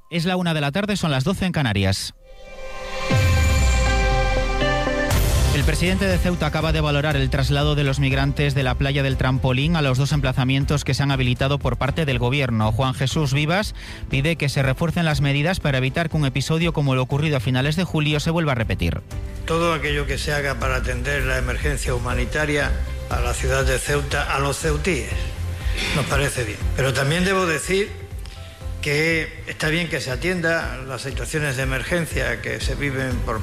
Es la 1 de la tarde, son las 12 en Canarias. El presidente de Ceuta acaba de valorar el traslado de los migrantes de la playa del Trampolín a los 2 emplazamientos que se han habilitado por parte del gobierno. Juan Jesús Vivas pide que se refuercen las medidas para evitar que un episodio como lo ocurrido a finales de julio se vuelva a repetir. Todo aquello que se haga para atender la emergencia humanitaria a la ciudad de Ceuta, a los ceutíes, nos parece bien. Pero también debo decir que está bien que se atienda las situaciones de emergencia que se viven por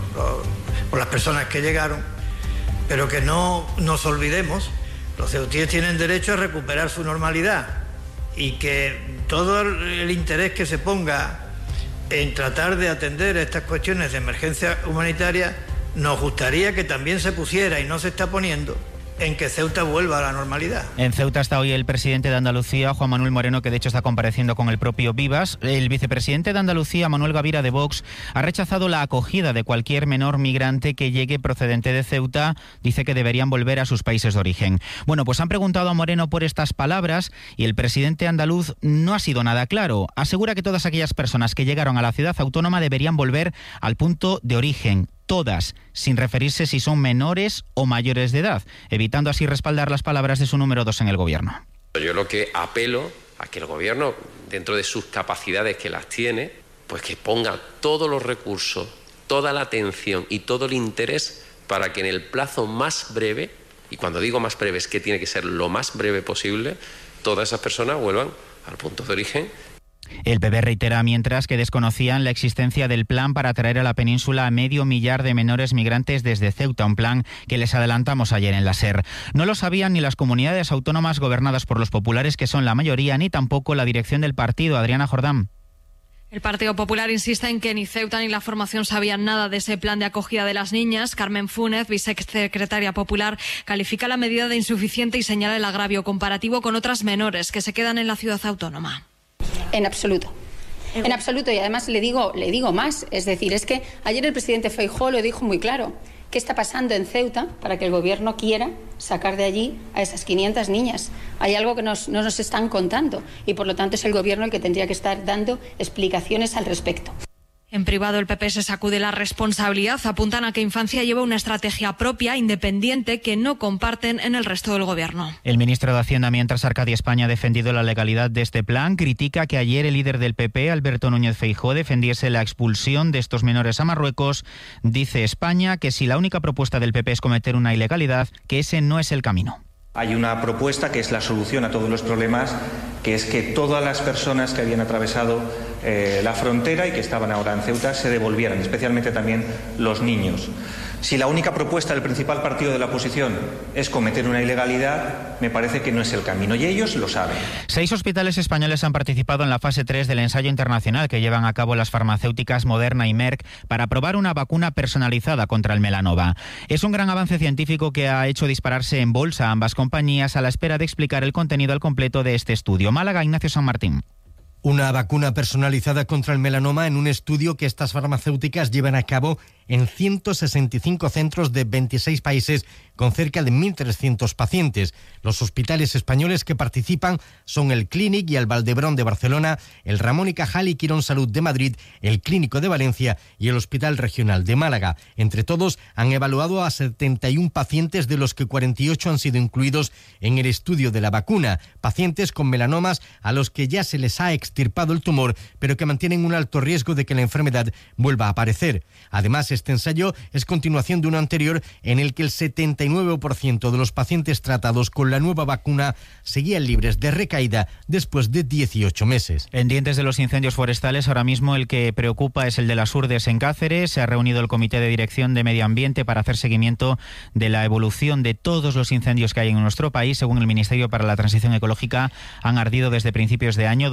las personas que llegaron, pero que no nos olvidemos, los ceutíes tienen derecho a recuperar su normalidad y que todo el interés que se ponga en tratar de atender estas cuestiones de emergencia humanitaria, nos gustaría que también se pusiera, y no se está poniendo, en que Ceuta vuelva a la normalidad. En Ceuta está hoy el presidente de Andalucía, Juan Manuel Moreno, que de hecho está compareciendo con el propio Vivas. El vicepresidente de Andalucía, Manuel Gavira, de Vox, ha rechazado la acogida de cualquier menor migrante que llegue procedente de Ceuta. Dice que deberían volver a sus países de origen. Bueno, pues han preguntado a Moreno por estas palabras y el presidente andaluz no ha sido nada claro. Asegura que todas aquellas personas que llegaron a la ciudad autónoma deberían volver al punto de origen. Todas, sin referirse si son menores o mayores de edad, evitando así respaldar las palabras de su número 2 en el gobierno. Yo lo que apelo a que el gobierno, dentro de sus capacidades que las tiene, pues que ponga todos los recursos, toda la atención y todo el interés para que en el plazo más breve, y cuando digo más breve es que tiene que ser lo más breve posible, todas esas personas vuelvan al punto de origen. El PP reitera mientras que desconocían la existencia del plan para traer a la península a 500.000 de menores migrantes desde Ceuta, un plan que les adelantamos ayer en la SER. No lo sabían ni las comunidades autónomas gobernadas por los populares, que son la mayoría, ni tampoco la dirección del partido. Adriana Jordán. El Partido Popular insiste en que ni Ceuta ni la formación sabían nada de ese plan de acogida de las niñas. Carmen Fúnez, vicesecretaria popular, califica la medida de insuficiente y señala el agravio comparativo con otras menores que se quedan en la ciudad autónoma. En absoluto. En absoluto. Y además le digo más. Es decir, es que ayer el presidente Feijóo lo dijo muy claro. ¿Qué está pasando en Ceuta para que el gobierno quiera sacar de allí a esas 500 niñas? Hay algo que no nos están contando y por lo tanto es el gobierno el que tendría que estar dando explicaciones al respecto. En privado, el PP se sacude la responsabilidad. Apuntan a que Infancia lleva una estrategia propia, independiente, que no comparten en el resto del gobierno. El ministro de Hacienda, mientras Arcadia España ha defendido la legalidad de este plan, critica que ayer el líder del PP, Alberto Núñez Feijóo, defendiese la expulsión de estos menores a Marruecos. Dice España que si la única propuesta del PP es cometer una ilegalidad, que ese no es el camino. Hay una propuesta que es la solución a todos los problemas, que es que todas las personas que habían atravesado la frontera y que estaban ahora en Ceuta se devolvieran, especialmente también los niños. Si la única propuesta del principal partido de la oposición es cometer una ilegalidad, me parece que no es el camino, y ellos lo saben. 6 hospitales españoles han participado en la fase 3 del ensayo internacional que llevan a cabo las farmacéuticas Moderna y Merck para probar una vacuna personalizada contra el melanoma. Es un gran avance científico que ha hecho dispararse en bolsa a ambas compañías a la espera de explicar el contenido al completo de este estudio. Málaga, Ignacio San Martín. Una vacuna personalizada contra el melanoma en un estudio que estas farmacéuticas llevan a cabo en 165 centros de 26 países con cerca de 1.300 pacientes. Los hospitales españoles que participan son el Clínic y el Valdebrón de Barcelona, el Ramón y Cajal y Quirón Salud de Madrid, el Clínico de Valencia y el Hospital Regional de Málaga. Entre todos han evaluado a 71 pacientes, de los que 48 han sido incluidos en el estudio de la vacuna. Pacientes con melanomas a los que ya se les ha extirpado el tumor, pero que mantienen un alto riesgo de que la enfermedad vuelva a aparecer. Además, este ensayo es continuación de uno anterior en el que el 79% de los pacientes tratados con la nueva vacuna seguían libres de recaída después de 18 meses. En dientes de los incendios forestales, ahora mismo el que preocupa es el de las Urdes en Cáceres. Se ha reunido el Comité de Dirección de Medio Ambiente para hacer seguimiento de la evolución de todos los incendios que hay en nuestro país. Según el Ministerio para la Transición Ecológica, han ardido desde principios de año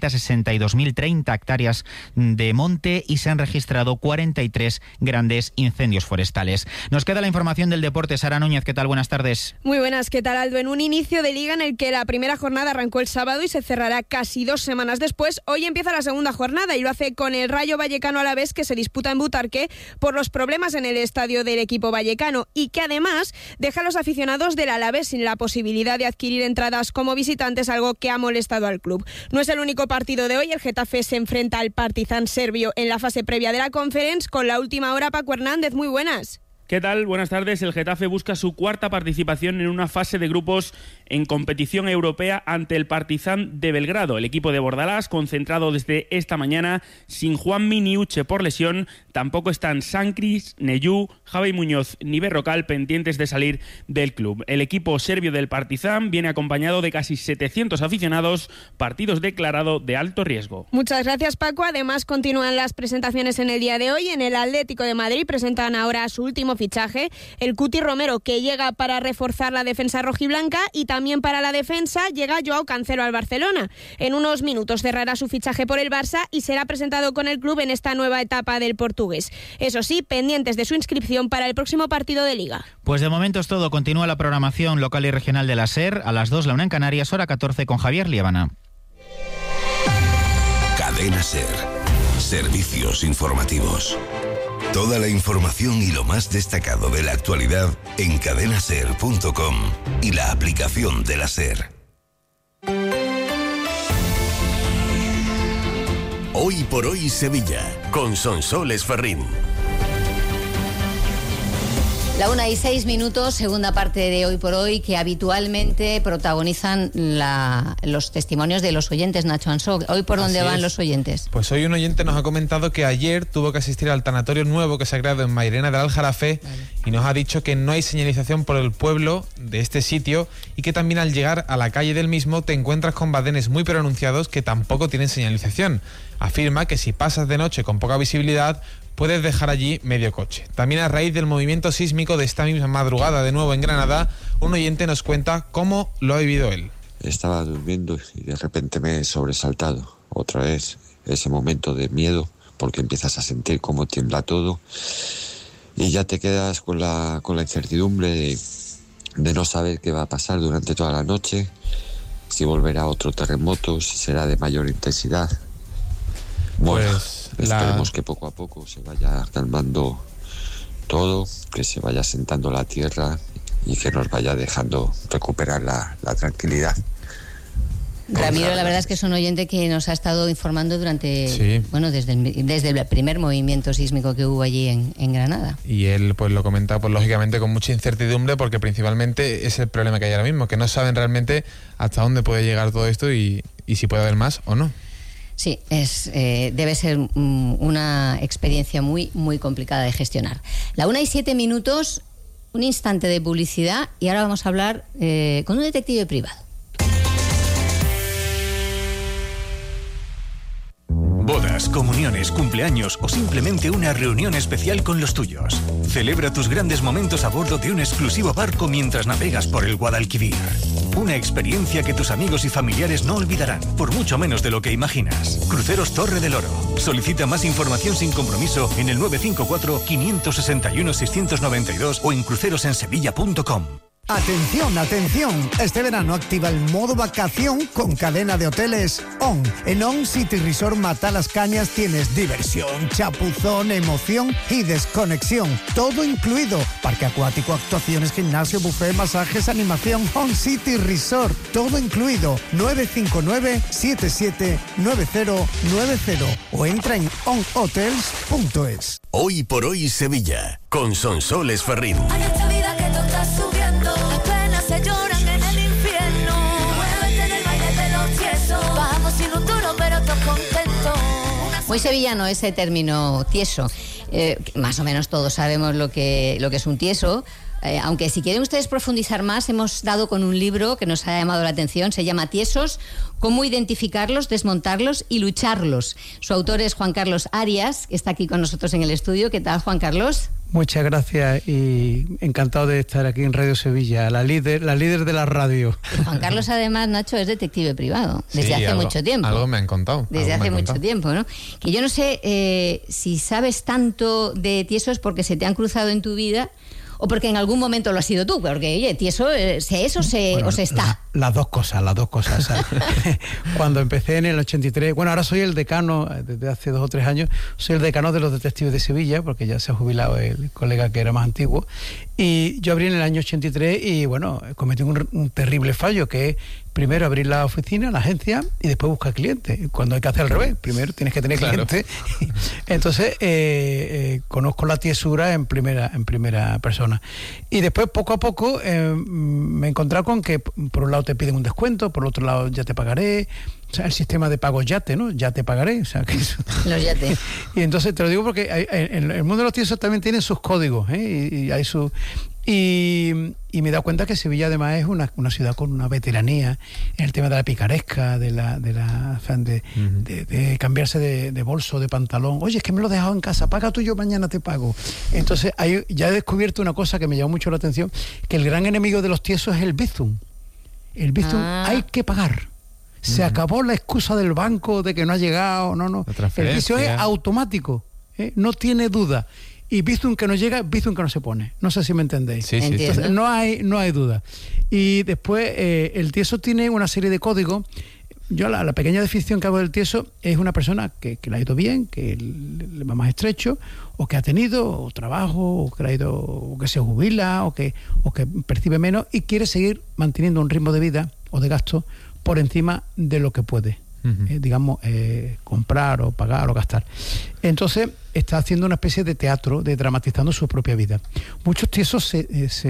262.030 hectáreas de monte y se han registrado 43 grandes incendios forestales. Nos queda la información del deporte. Sara Núñez, ¿qué tal? Buenas tardes. Muy buenas, ¿qué tal, Aldo? En un inicio de liga en el que la primera jornada arrancó el sábado y se cerrará casi 2 semanas después, hoy empieza la segunda jornada y lo hace con el Rayo Vallecano Alavés, que se disputa en Butarque por los problemas en el estadio del equipo vallecano y que además deja a los aficionados del Alavés sin la posibilidad de adquirir entradas como visitantes, algo que ha molestado al club. No es el único partido partido de hoy. El Getafe se enfrenta al Partizan serbio en la fase previa de la Conference. Con la última hora, Paco Hernández, muy buenas. ¿Qué tal? Buenas tardes. El Getafe busca su cuarta participación en una fase de grupos en competición europea ante el Partizan de Belgrado. El equipo de Bordalás, concentrado desde esta mañana, sin Juanmi ni Uche por lesión. Tampoco están Sankris, Neyú, Javi Muñoz ni Berrocal pendientes de salir del club. El equipo serbio del Partizan viene acompañado de casi 700 aficionados, partidos declarados de alto riesgo. Muchas gracias, Paco. Además, continúan las presentaciones en el día de hoy. En el Atlético de Madrid presentan ahora su último fichaje, el Cuti Romero, que llega para reforzar la defensa rojiblanca, y también para la defensa llega Joao Cancelo al Barcelona. En unos minutos cerrará su fichaje por el Barça y será presentado con el club en esta nueva etapa del portugués. Eso sí, pendientes de su inscripción para el próximo partido de Liga. Pues de momento es todo. Continúa la programación local y regional de la SER. A las 2, la 1 en Canarias, hora 14 con Javier Liébana. Cadena SER. Servicios informativos. Toda la información y lo más destacado de la actualidad en cadenaser.com y la aplicación de la SER. Hoy por hoy Sevilla, con Sonsoles Ferrín. La 1:06, segunda parte de Hoy por Hoy, que habitualmente protagonizan los testimonios de los oyentes, Nacho Ansó. ¿Hoy por dónde van los oyentes? Pues hoy un oyente nos ha comentado que ayer tuvo que asistir al tanatorio nuevo que se ha creado en Mairena del Aljarafe, y nos ha dicho que no hay señalización por el pueblo de este sitio, y que también al llegar a la calle del mismo te encuentras con badenes muy pronunciados que tampoco tienen señalización. Afirma que si pasas de noche con poca visibilidad puedes dejar allí medio coche. También a raíz del movimiento sísmico de esta misma madrugada de nuevo en Granada, un oyente nos cuenta cómo lo ha vivido él. Estaba durmiendo y de repente me he sobresaltado. Otra vez ese momento de miedo, porque empiezas a sentir cómo tiembla todo y ya te quedas con la incertidumbre de no saber qué va a pasar durante toda la noche, si volverá otro terremoto, si será de mayor intensidad. Bueno, pues esperemos que poco a poco se vaya calmando todo, que se vaya sentando la tierra y que nos vaya dejando recuperar la tranquilidad. Ramiro, la verdad es que es un oyente que nos ha estado informando desde el primer movimiento sísmico que hubo allí en Granada. Y él pues lo comenta lógicamente con mucha incertidumbre, porque principalmente es el problema que hay ahora mismo, que no saben realmente hasta dónde puede llegar todo esto y si puede haber más o no. Sí, debe ser una experiencia muy, muy complicada de gestionar. La 1:07, un instante de publicidad, y ahora vamos a hablar con un detective privado. Bodas, comuniones, cumpleaños o simplemente una reunión especial con los tuyos. Celebra tus grandes momentos a bordo de un exclusivo barco mientras navegas por el Guadalquivir. Una experiencia que tus amigos y familiares no olvidarán, por mucho menos de lo que imaginas. Cruceros Torre del Oro. Solicita más información sin compromiso en el 954-561-692 o en crucerosensevilla.com. Atención, atención, este verano activa el modo vacación con cadena de hoteles ON. En ON City Resort Matalascañas tienes diversión, chapuzón, emoción y desconexión. Todo incluido. Parque acuático, actuaciones, gimnasio, buffet, masajes, animación. ON City Resort. Todo incluido. 959-779090 o entra en onhotels.es. Hoy por hoy Sevilla, con Sonsoles Ferrín. Apenas se lloran en el infierno. Muévete del baile de los tiesos. Vamos sin un duro, pero todos contentos. Muy sevillano ese término tieso. Más o menos todos sabemos lo que es un tieso. Aunque si quieren ustedes profundizar más, hemos dado con un libro que nos ha llamado la atención. Se llama Tiesos: cómo identificarlos, desmontarlos y lucharlos. Su autor es Juan Carlos Arias, que está aquí con nosotros en el estudio. ¿Qué tal, Juan Carlos? Muchas gracias y encantado de estar aquí en Radio Sevilla, la líder de la radio. Y Juan Carlos, además, Nacho, es detective privado desde hace mucho tiempo. Algo me han contado. Desde hace mucho tiempo, ¿no? Que yo no sé si sabes tanto de tiesos porque se te han cruzado en tu vida o porque en algún momento lo has sido tú, porque, oye, tieso, ¿se es o se está? Las dos cosas. O sea, cuando empecé en el 83, bueno, ahora soy el decano, desde hace 2 o 3 años, soy el decano de los detectives de Sevilla, porque ya se ha jubilado el colega que era más antiguo, y yo abrí en el año 83 y, bueno, cometí un terrible fallo, que es primero abrir la oficina, la agencia, y después buscar clientes, cuando hay que hacer al revés. Primero tienes que tener clientes. Entonces, conozco la tiesura en primera persona. Y después, poco a poco, me he encontrado con que, por un lado, te piden un descuento, por otro lado, ya te pagaré. O sea, el sistema de pago yate, ¿no? Ya te pagaré. O sea, que eso... Los yates. Y entonces te lo digo porque en el mundo de los tiesos también tienen sus códigos, y hay su... Y me he dado cuenta que Sevilla además es una ciudad con una veteranía en el tema de la picaresca, de cambiarse de bolso, de pantalón. Oye, es que me lo he dejado en casa, paga tú, yo mañana te pago. Entonces ya he descubierto una cosa que me llamó mucho la atención, que el gran enemigo de los tiesos es el bizum. El bizum hay que pagar. Se acabó la excusa del banco de que no ha llegado, no. El bizum es automático, no tiene duda. Y bizum que no llega, bizum que no se pone. No sé si me entendéis. Sí. Entonces, no hay duda. Y después, el tieso tiene una serie de códigos. Yo la pequeña definición que hago del tieso es una persona que le ha ido bien, que le va más estrecho, o que ha tenido trabajo, o que le ha ido, o que se jubila, o que percibe menos y quiere seguir manteniendo un ritmo de vida o de gasto por encima de lo que puede. Comprar o pagar o gastar. Entonces está haciendo una especie de teatro, de dramatizando su propia vida. Muchos tiesos se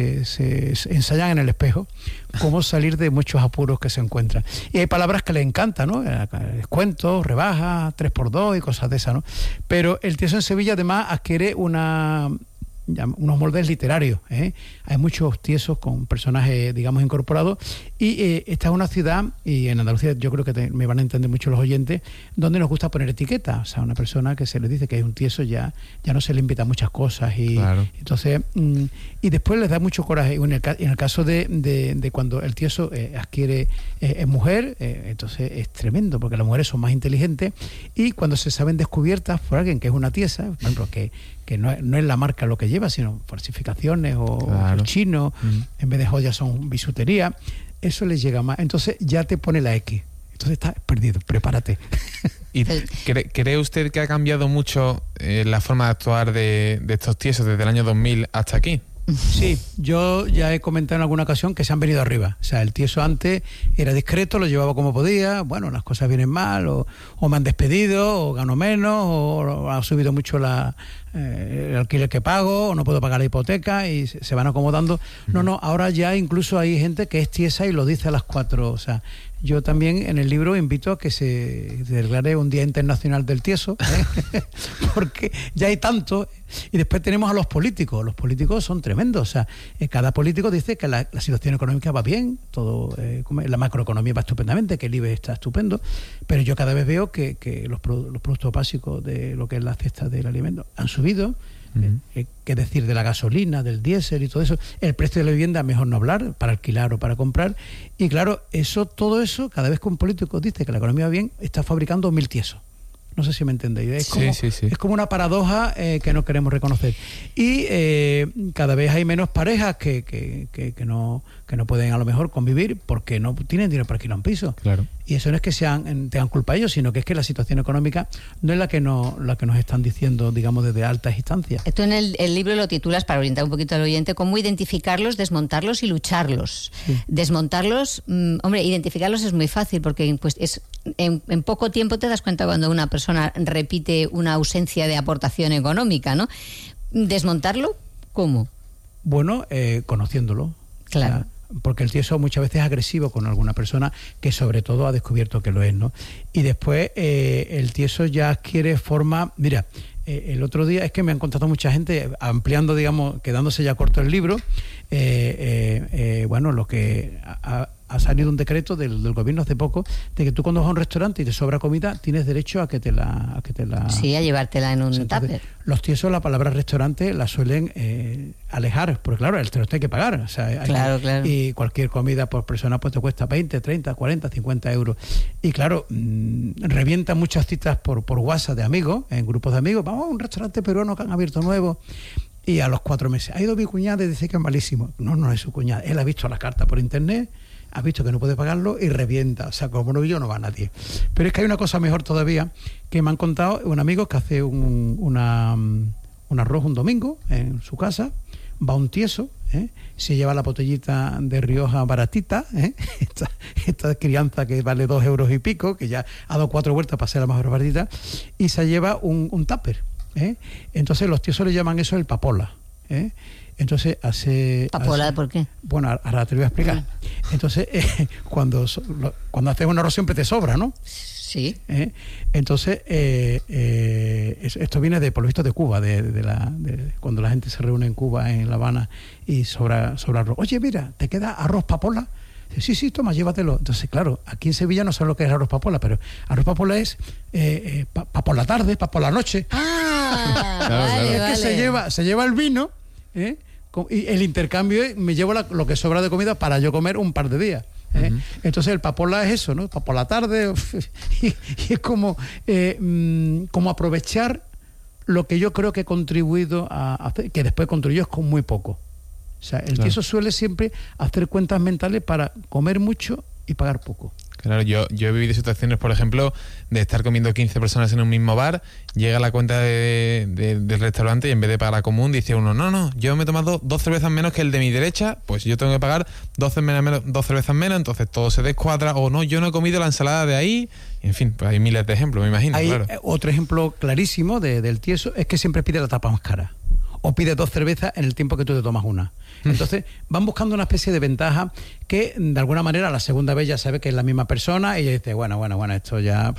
ensayan en el espejo cómo salir de muchos apuros que se encuentran. Y hay palabras que les encantan, ¿no? Descuentos, rebajas, 3x2 y cosas de esas, ¿no? Pero el tieso en Sevilla además adquiere unos moldes literarios, Hay muchos tiesos con personajes, digamos, incorporados, y esta es una ciudad, y en Andalucía yo creo que me van a entender mucho los oyentes, donde nos gusta poner etiquetas. O sea, una persona que se le dice que es un tieso ya no se le invita a muchas cosas, y claro. Entonces y después les da mucho coraje. En el caso de cuando el tieso adquiere es mujer, entonces es tremendo, porque las mujeres son más inteligentes, y cuando se saben descubiertas por alguien que es una tiesa, por ejemplo, que no es la marca lo que lleva, sino falsificaciones o chino, en vez de joyas son bisutería, eso les llega más. Entonces ya te pone la X. Entonces estás perdido, prepárate. ¿Y cree usted que ha cambiado mucho la forma de actuar de estos tiesos desde el año 2000 hasta aquí? Sí, yo ya he comentado en alguna ocasión que se han venido arriba. O sea, el tieso antes era discreto, lo llevaba como podía, bueno, las cosas vienen mal, o me han despedido, o gano menos, o ha subido mucho el alquiler que pago, o no puedo pagar la hipoteca, y se van acomodando. No, ahora ya incluso hay gente que es tiesa y lo dice a las 4. O sea, yo también en el libro invito a que se declare un Día Internacional del Tieso, porque ya hay tanto. Y después tenemos a los políticos. Los políticos son tremendos. O sea, cada político dice que la situación económica va bien, todo, la macroeconomía va estupendamente, que el IBE está estupendo, pero yo cada vez veo que los productos básicos de lo que es la cesta del alimento han subido. Que decir de la gasolina, del diésel y todo eso, el precio de la vivienda mejor no hablar, para alquilar o para comprar. Y claro, todo eso, cada vez que un político dice que la economía va bien, está fabricando 1000 tiesos. No sé si me entendéis. Es como una paradoja que no queremos reconocer. Y cada vez hay menos parejas que no pueden a lo mejor convivir porque no tienen dinero para alquilar un piso. Claro. Y eso no es que tengan culpa ellos, sino que es que la situación económica no es la que nos están diciendo, digamos, desde altas instancias. Esto en el libro lo titulas, para orientar un poquito al oyente, cómo identificarlos, desmontarlos y lucharlos. Sí. Desmontarlos, identificarlos es muy fácil, porque pues en poco tiempo te das cuenta cuando una persona repite una ausencia de aportación económica, ¿no? ¿Desmontarlo? ¿Cómo? Bueno, conociéndolo. Claro. O sea, porque el tieso muchas veces es agresivo con alguna persona que sobre todo ha descubierto que lo es, ¿no? Y después el tieso ya adquiere forma... Mira, el otro día es que me han contado mucha gente, ampliando, digamos, quedándose ya corto el libro, lo que... Ha salido un decreto del gobierno hace poco de que tú cuando vas a un restaurante y te sobra comida tienes derecho a que te la sí, a llevártela en un tupper. Los tiesos la palabra restaurante la suelen alejar, porque claro, el restaurante hay que pagar, o sea, claro. Y cualquier comida por persona pues te cuesta 20, 30, 40, 50 euros. Y claro, revientan muchas citas por WhatsApp de amigos, en grupos de amigos, vamos a un restaurante peruano que han abierto nuevo. Y a los 4 meses, ha ido mi cuñada y dice que es malísimo. No es su cuñada, él ha visto la carta por internet, ha visto que no puede pagarlo y revienta. O sea, como no va nadie. Pero es que hay una cosa mejor todavía, que me han contado un amigo que hace un arroz un domingo en su casa, va un tieso, se lleva la botellita de Rioja baratita, esta crianza que vale 2 euros y pico, que ya ha dado 4 vueltas para ser la mejor baratita, y se lleva un tupper. Entonces los tiesos le llaman eso el papola. Entonces ¿Papola por qué? Bueno, ahora te lo voy a explicar. Entonces, cuando haces un arroz siempre te sobra, ¿no? Sí. Entonces, esto viene por lo visto de Cuba, de cuando la gente se reúne en Cuba, en La Habana, y sobra arroz. Oye, mira, ¿te queda arroz papola? Sí, toma, llévatelo. Entonces, claro, aquí en Sevilla no sé lo que es arroz papola, pero arroz papola es pa por la tarde, pa por la noche. Vale, es que se lleva el vino, y el intercambio es, me llevo lo que sobra de comida para yo comer un par de días. Entonces el papola es eso, ¿no? Por la tarde, y es como aprovechar lo que yo creo que he contribuido a hacer, que después contribuyó con muy poco. O sea, el tieso suele siempre hacer cuentas mentales para comer mucho y pagar poco. Claro, yo he vivido situaciones, por ejemplo, de estar comiendo 15 personas en un mismo bar, llega la cuenta del restaurante y en vez de pagar a común dice uno, no, yo me he tomado 2 cervezas menos que el de mi derecha, pues yo tengo que pagar 2 cervezas menos, entonces todo se descuadra, o no, yo no he comido la ensalada de ahí, en fin, pues hay miles de ejemplos, me imagino. Claro. Otro ejemplo clarísimo del tieso es que siempre pide la tapa más cara, o pide 2 cervezas en el tiempo que tú te tomas una. Entonces van buscando una especie de ventaja que de alguna manera la segunda vez ya sabe que es la misma persona y dice, bueno, esto ya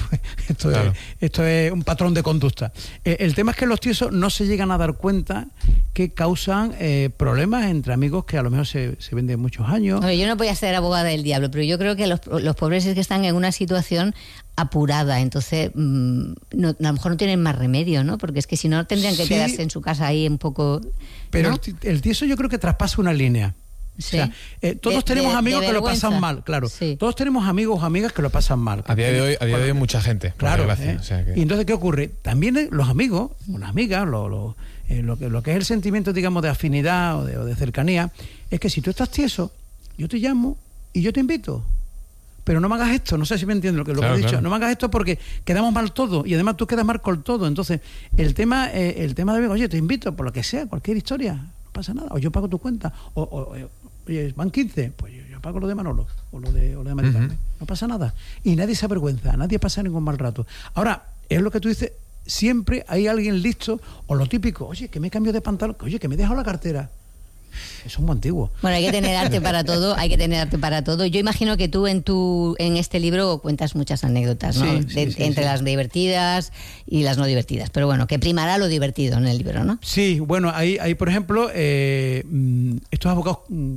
esto es un patrón de conducta. El tema es que los tiesos no se llegan a dar cuenta que causan problemas entre amigos que a lo mejor se venden muchos años. Yo no voy a ser abogada del diablo, pero yo creo que los pobres es que están en una situación apurada, entonces a lo mejor no tienen más remedio, ¿no? Porque es que si no tendrían que quedarse en su casa ahí un poco, ¿no? Pero el tieso yo creo que traspasa una línea. Sí. O sea, todos tenemos amigos que lo pasan mal, claro. Sí. Todos tenemos amigos o amigas que lo pasan mal. A día de hoy mucha gente. Claro. O sea que... Y entonces, ¿qué ocurre? También los amigos, las amigas, lo que es el sentimiento, digamos, de afinidad o de cercanía, es que si tú estás tieso, yo te llamo y yo te invito. Pero no me hagas esto, no sé si me entiendes lo que he dicho. Claro. No me hagas esto porque quedamos mal todos y además tú quedas mal con todo. Entonces, el tema de, oye, te invito por lo que sea, cualquier historia, no pasa nada. O yo pago tu cuenta. Oye, van 15, pues yo pago lo de Manolo o lo de Maricarmen. No pasa nada. Y nadie se avergüenza, nadie pasa ningún mal rato. Ahora, es lo que tú dices, siempre hay alguien listo, o lo típico, oye, que me cambio de pantalón, oye, que me he dejado la cartera. Eso es muy antiguo. Bueno, hay que tener arte para todo, Yo imagino que tú en este libro cuentas muchas anécdotas, ¿no? Entre las divertidas y las no divertidas. Pero bueno, que primará lo divertido en el libro, ¿no? Sí, bueno, hay por ejemplo, estos abogados...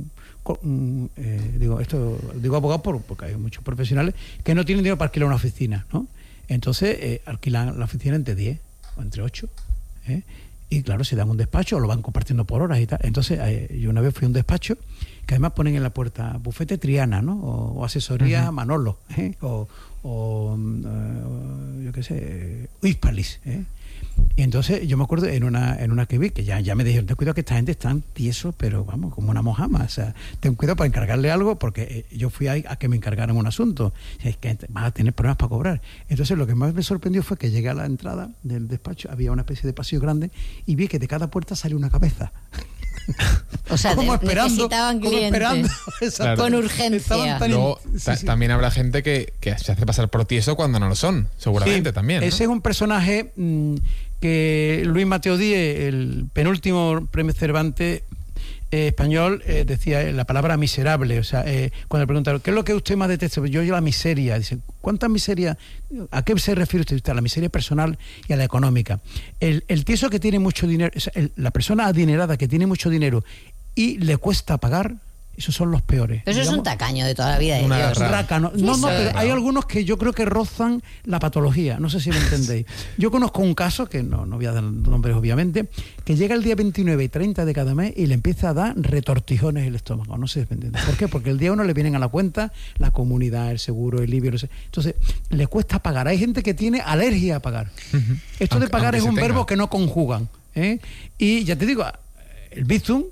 digo abogados porque hay muchos profesionales que no tienen dinero para alquilar una oficina, ¿no? Entonces alquilan la oficina entre 10 o entre 8, y claro, se dan un despacho o lo van compartiendo por horas y tal. Entonces yo una vez fui a un despacho que además ponen en la puerta bufete Triana, ¿no? O asesoría Manolo, o yo qué sé, Hispalis, Y entonces yo me acuerdo en una que vi que ya me dijeron, ten cuidado que esta gente están tiesos, pero vamos, como una mojama, o sea, ten cuidado para encargarle algo, porque yo fui ahí a que me encargaran un asunto, es que vas a tener problemas para cobrar. Entonces lo que más me sorprendió fue que llegué a la entrada del despacho, había una especie de pasillo grande y vi que de cada puerta salió una cabeza. O sea, necesitaban clientes con urgencia. Luego, también habrá gente que se hace pasar por tieso cuando no lo son, seguramente también, ¿no? Ese es un personaje que Luis Mateo Díez, el penúltimo premio Cervantes español, decía la palabra miserable. O sea, cuando le preguntaron, ¿qué es lo que usted más detesta? Yo la miseria. Dice, ¿cuántas miserias? ¿A qué se refiere usted? A la miseria personal y a la económica. El tieso que tiene mucho dinero, o sea, la persona adinerada que tiene mucho dinero y le cuesta pagar, esos son los peores. Pero eso es un tacaño de toda la vida de Dios. Rácano. No, pero hay algunos que yo creo que rozan la patología. No sé si me entendéis. Yo conozco un caso, que no voy a dar nombres obviamente, que llega el día 29 y 30 de cada mes y le empieza a dar retortijones el estómago. No sé si me entiendes. ¿Por qué? Porque el día 1 le vienen a la cuenta la comunidad, el seguro, el IBI, no sé. Entonces, le cuesta pagar. Hay gente que tiene alergia a pagar. Esto de pagar es un verbo que no conjugan. Y ya te digo, el Bizum,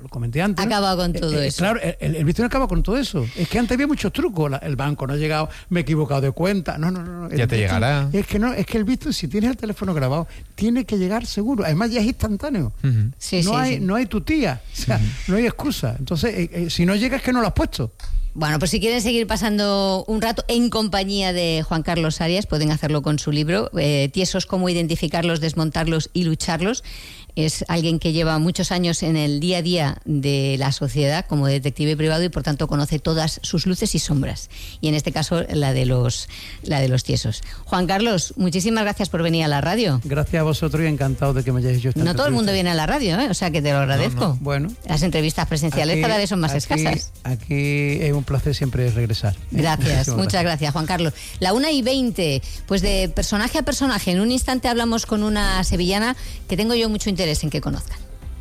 lo comenté antes. Acaba con todo eso. Claro, el Bitcoin acaba con todo eso. Es que antes había muchos trucos. El banco no ha llegado, me he equivocado de cuenta. No. Ya te llegará. Es que el Bitcoin, si tienes el teléfono grabado, tiene que llegar seguro. Además, ya es instantáneo. No hay tu tía. O sea, no hay excusa. Entonces, si no llega, es que no lo has puesto. Bueno, pues si quieren seguir pasando un rato en compañía de Juan Carlos Arias, pueden hacerlo con su libro, Tiesos, cómo identificarlos, desmontarlos y lucharlos. Es alguien que lleva muchos años en el día a día de la sociedad como detective privado y por tanto conoce todas sus luces y sombras. Y en este caso la de los tiesos. Juan Carlos, muchísimas gracias por venir a la radio. Gracias a vosotros y encantado de que me hayáis hecho esta entrevista. Todo el mundo viene a la radio, o sea que te lo agradezco. No. Bueno. Las entrevistas presenciales cada vez son más escasas. Aquí es un placer siempre regresar. Gracias, muchas gracias, Juan Carlos. 1:20, pues de personaje a personaje. En un instante hablamos con una sevillana que tengo yo mucho interés en que conozcan.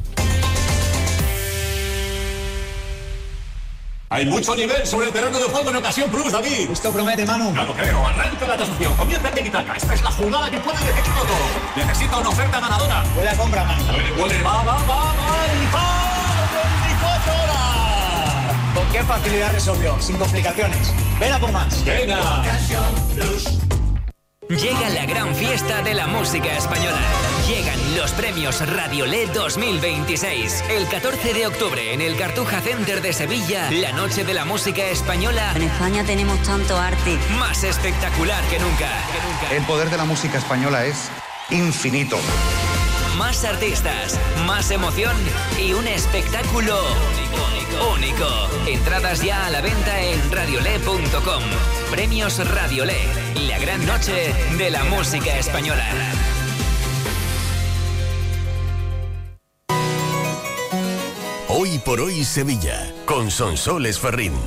Hay mucho nivel sobre el terreno de juego en Ocasión Plus, David. Esto promete, Manu. No lo creo. Arranca la tasación. Comienza el tiki-taka. Esta es la jugada que puede definirlo todo. Necesita una oferta ganadora. Huele a compra, Manu. Huele. Va. 24 horas. ¿Con qué facilidad resolvió? Sin complicaciones. Ven a por más. Venga. Ocasión Plus. Llega la gran fiesta de la música española. Llegan los premios Radiolé 2026. El 14 de octubre en el Cartuja Center de Sevilla, la noche de la música española. En España tenemos tanto arte. Más espectacular que nunca. El poder de la música española es infinito. Más artistas, más emoción y un espectáculo único. Entradas ya a la venta en radiolé.com. Premios Radiolé, la gran noche de la música española. Hoy por hoy Sevilla, con Sonsoles Ferrín.